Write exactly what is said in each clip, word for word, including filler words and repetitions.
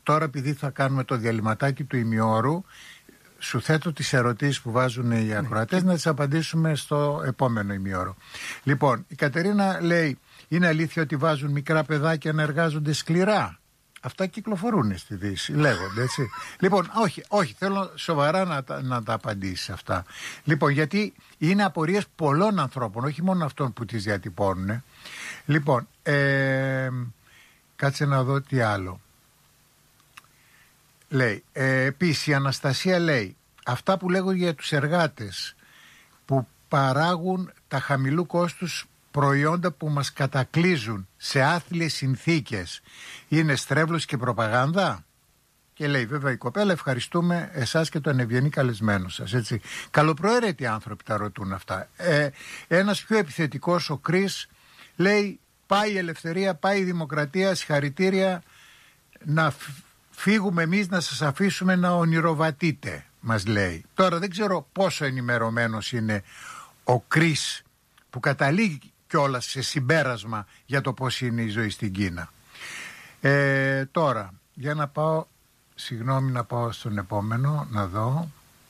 τώρα επειδή θα κάνουμε το διαλυματάκι του ημιώρου, σου θέτω τις ερωτήσεις που βάζουν οι ακροατές, ναι, να τις απαντήσουμε στο επόμενο ημιώρο. Λοιπόν, η Κατερίνα λέει, είναι αλήθεια ότι βάζουν μικρά παιδάκια να εργάζονται σκληρά? Αυτά κυκλοφορούν στη Δύση, λέγονται, έτσι. Λοιπόν, όχι, όχι, θέλω σοβαρά να, τα, να τα απαντήσεις αυτά. Λοιπόν, γιατί είναι απορίες πολλών ανθρώπων, όχι μόνο αυτών που τις διατυπώνουν. Λοιπόν, ε, κάτσε να δω τι άλλο. Λέει, ε, επίσης η Αναστασία λέει, αυτά που λέγω για τους εργάτες που παράγουν τα χαμηλού κόστους προϊόντα που μας κατακλείζουν σε άθλιες συνθήκες είναι στρέβλωση και προπαγάνδα? Και λέει βέβαια η κοπέλα, ευχαριστούμε εσάς και τον ευγενή καλεσμένο σας, έτσι. Καλοπροαίρετοι άνθρωποι τα ρωτούν αυτά. ε, Ένας πιο επιθετικός, ο Κρίς, λέει, πάει η ελευθερία, πάει η δημοκρατία, συγχαρητήρια, να φύγουμε εμείς, να σας αφήσουμε να ονειροβατείτε, μας λέει. Τώρα δεν ξέρω πόσο ενημερωμένος είναι ο Κρίς που καταλήγει κιόλας σε συμπέρασμα για το πώς είναι η ζωή στην Κίνα. Ε, τώρα, για να πάω, συγγνώμη, να πάω στον επόμενο, να δω.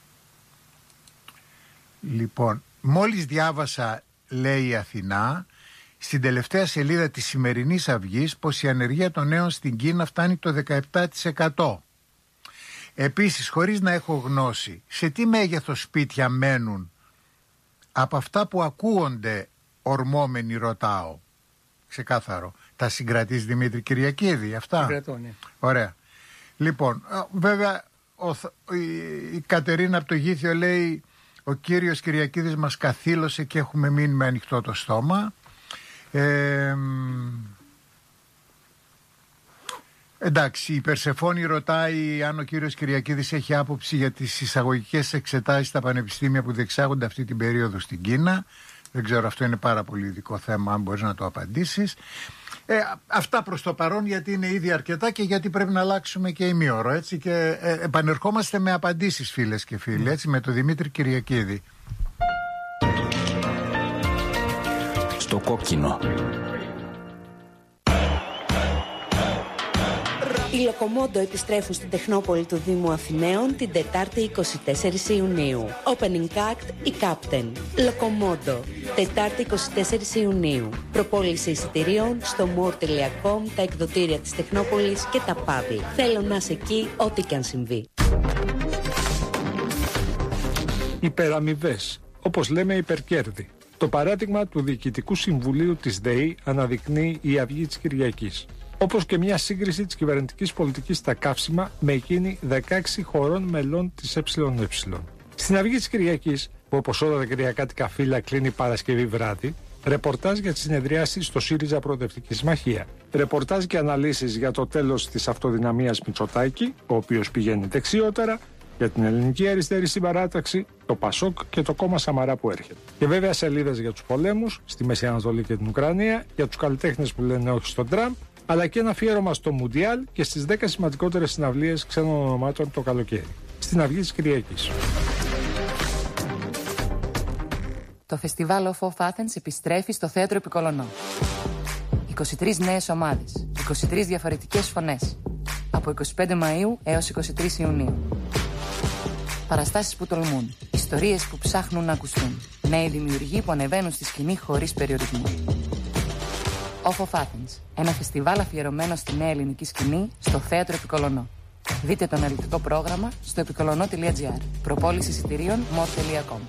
Λοιπόν, μόλις διάβασα, λέει η Αθηνά, στην τελευταία σελίδα της σημερινής Αυγής, πως η ανεργία των νέων στην Κίνα φτάνει το δεκαεπτά τοις εκατό. Επίσης, χωρίς να έχω γνώση, σε τι μέγεθος σπίτια μένουν, από αυτά που ακούονται ορμόμενοι, ρωτάω. Ξεκάθαρο. Τα συγκρατείς, Δημήτρη Κυριακίδη, αυτά? Συγκρατώ, ναι. Ωραία. Λοιπόν, βέβαια, ο, η, η Κατερίνα από το Γήθιο λέει, ο κύριος Κυριακίδης μας καθήλωσε και έχουμε μείνει με ανοιχτό το στόμα. Ε, εντάξει, η Περσεφόνη ρωτάει αν ο κύριος Κυριακίδης έχει άποψη για τις εισαγωγικές εξετάσεις στα πανεπιστήμια που διεξάγονται αυτή την περίοδο στην Κίνα. Δεν ξέρω, αυτό είναι πάρα πολύ ειδικό θέμα, αν μπορείς να το απαντήσεις. Ε, αυτά προς το παρόν, γιατί είναι ήδη αρκετά και γιατί πρέπει να αλλάξουμε και ημίωρο, έτσι. Και ε, επανερχόμαστε με απαντήσεις, φίλες και φίλοι, έτσι, με τον Δημήτρη Κυριακίδη. Στο κόκκινο. Οι Λοκομόντο επιστρέφουν στην Τεχνόπολη του Δήμου Αθηναίων την Τετάρτη εικοστή τέταρτη Ιουνίου. Opening act, η Captain. Λοκομόντο. Τετάρτη εικοστή τέταρτη Ιουνίου. Προπόληση εισιτηρίων στο more τελεία com, τα εκδοτήρια της Τεχνόπολης και τα παύλα. Θέλω να είσαι εκεί, ό,τι και αν συμβεί. Υπεραμοιβές, όπως λέμε υπερκέρδη. Το παράδειγμα του Διοικητικού Συμβουλίου της ΔΕΗ αναδεικνύει η Αυγή της Κυριακής. Όπως και μια σύγκριση της κυβερνητικής πολιτικής στα καύσιμα με εκείνη δεκαέξι χωρών μελών της ΕΕ. Στην Αυγή της Κυριακής, που όπως όλα τα κυριακάτικα φύλλα κλείνει Παρασκευή βράδυ, ρεπορτάζ για τις συνεδριάσεις στο ΣΥΡΙΖΑ Προοδευτική Συμμαχία. Ρεπορτάζ και αναλύσεις για το τέλος της αυτοδυναμίας Μητσοτάκη, ο οποίος πηγαίνει δεξιότερα, για την Ελληνική Αριστερή Συμπαράταξη, το ΠΑΣΟΚ και το κόμμα Σαμαρά που έρχεται. Και βέβαια σελίδες για τους πολέμους στη Μέση Ανατολή και την Ουκρανία, για τους καλλιτέχνες που λένε όχι στον Τραμπ, αλλά και ένα αφιέρωμα στο Μουντιάλ και στις δέκα σημαντικότερες συναυλίες ξένων ονομάτων το καλοκαίρι. Στην Αυγή της Κυριακής. Το φεστιβάλ Off of Athens επιστρέφει στο Θέατρο Επικολονό. είκοσι τρεις νέες ομάδες, είκοσι τρεις διαφορετικές φωνές. Από εικοστή πέμπτη Μαΐου έως εικοστή τρίτη Ιουνίου. Παραστάσεις που τολμούν, ιστορίες που ψάχνουν να ακουστούν. Νέοι δημιουργοί που ανεβαίνουν στη σκηνή χωρίς περιορισμούς. Off of Athens, ένα φεστιβάλ αφιερωμένο στη νέα ελληνική σκηνή στο Θέατρο Επικολονό. Δείτε το αναλυτικό πρόγραμμα στο επικολονό τελεία τζι άρ. Προπόληση εισιτηρίων more τελεία com.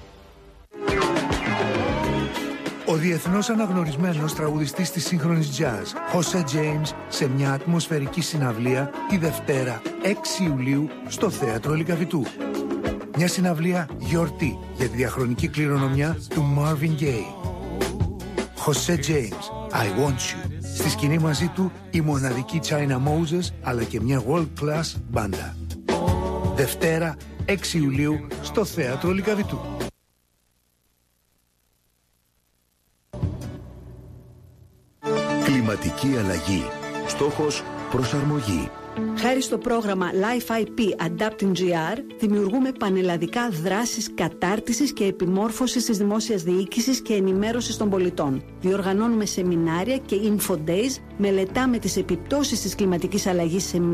Ο διεθνώς αναγνωρισμένος τραγουδιστής της σύγχρονης jazz, Jose James, σε μια ατμοσφαιρική συναυλία τη Δευτέρα έξι Ιουλίου στο Θέατρο Λυκαβητού. Μια συναυλία γιορτή για τη διαχρονική κληρονομιά του Marvin Gaye. Jose James, I Want You. Στη σκηνή μαζί του η μοναδική China Moses, αλλά και μια world class μπάντα. Δευτέρα έξι Ιουλίου στο Θέατρο Λυκαβητού. Κλιματική αλλαγή. Στόχος προσαρμογή. Χάρη στο πρόγραμμα Life άι πι Adapting τζι αρ, δημιουργούμε πανελλαδικά δράσεις κατάρτισης και επιμόρφωσης της δημόσιας διοίκησης και ενημέρωσης των πολιτών. Διοργανώνουμε σεμινάρια και info days, μελετάμε τις επιπτώσεις της κλιματικής αλλαγής σε